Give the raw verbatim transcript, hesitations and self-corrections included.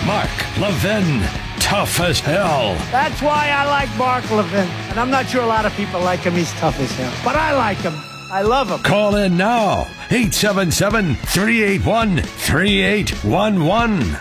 Mark Levin. Tough as hell. That's why I like Mark Levin. And I'm not sure a lot of people like him. He's tough as hell. But I like him. I love him. Call in now. eight seven seven, three eight one, three eight one one.